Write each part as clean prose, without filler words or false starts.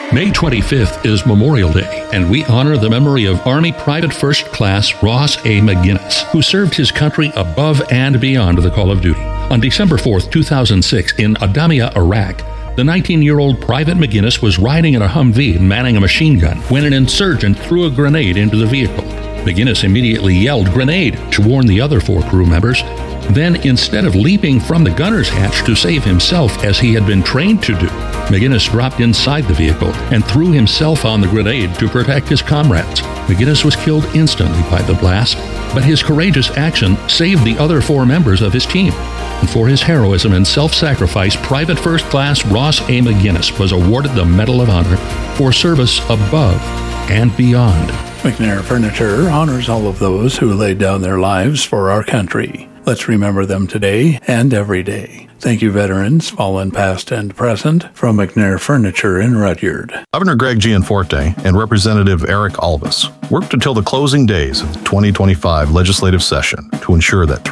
May 25th is Memorial Day, and we honor the memory of Army Private First Class Ross A. McGinnis, who served his country above and beyond the call of duty. On December 4th, 2006, in Adamia, Iraq, the 19-year-old Private McGinnis was riding in a Humvee manning a machine gun when an insurgent threw a grenade into the vehicle. McGinnis immediately yelled "Grenade" to warn the other 4 crew members. Then, instead of leaping from the gunner's hatch to save himself as he had been trained to do, McGinnis dropped inside the vehicle and threw himself on the grenade to protect his comrades. McGinnis was killed instantly by the blast, but his courageous action saved the other 4 members of his team. And for his heroism and self-sacrifice, Private First Class Ross A. McGinnis was awarded the Medal of Honor for service above and beyond. McNair Furniture honors all of those who laid down their lives for our country. Let's remember them today and every day. Thank you, veterans, fallen past and present, from McNair Furniture in Rudyard. Governor Greg Gianforte and Representative Eric Albus worked until the closing days of the 2025 legislative session to ensure that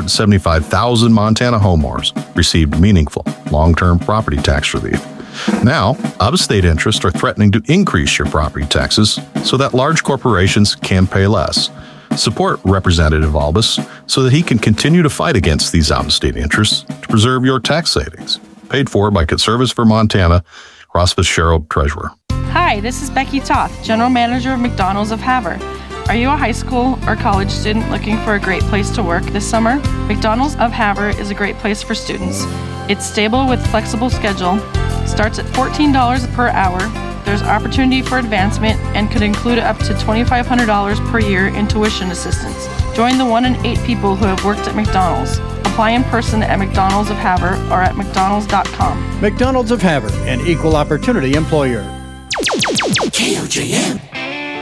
375,000 Montana homeowners received meaningful long-term property tax relief. Now, out-of-state interests are threatening to increase your property taxes so that large corporations can pay less. Support Representative Albus so that he can continue to fight against these out-of-state interests to preserve your tax savings. Paid for by Conservatives for Montana, Rospis Sherrill, Treasurer. Hi, this is Becky Toth, General Manager of McDonald's of Havre. Are you a high school or college student looking for a great place to work this summer? McDonald's of Havre is a great place for students. It's stable with flexible schedule, starts at $14 per hour. There's opportunity for advancement and could include up to $2,500 per year in tuition assistance. Join the 1 in 8 people who have worked at McDonald's. Apply in person at McDonald's of Havre or at mcdonalds.com. McDonald's of Havre, an equal opportunity employer. KOJM.